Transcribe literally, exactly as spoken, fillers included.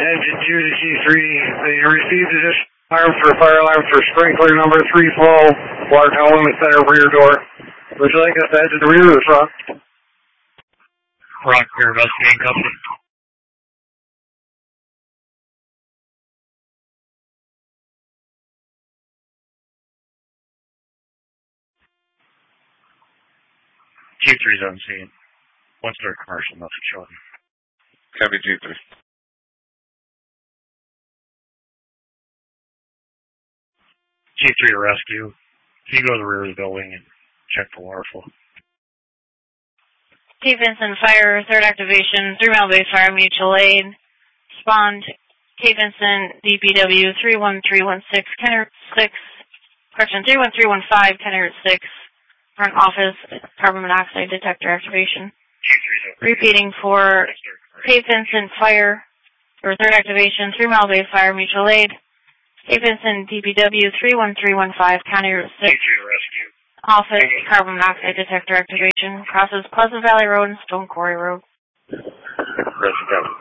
Engine two to G three. They received additional alarm for fire alarm for sprinkler number three twelve. Water tower limit center rear door. Would you like us to head to the rear of the truck? Rock, you're investigating company. G three's on scene. One star commercial, nothing showing. Copy G three. G three to rescue. Can you go to the rear of the building and check for water flow? T. Vincent Fire, third activation, three mile base fire, mutual aid. Respond, T. Vincent, D P W, three one three one six, Kenner six, correction, three one three one five, Kenner six, front office, carbon monoxide detector activation. Repeating for T. Vincent Fire, for third activation, three mile base fire, mutual aid. T. Vincent, D P W, three one three one five, County Route six. Office, carbon monoxide detector activation. Crosses Pleasant Valley Road and Stone Quarry Road. Rescue.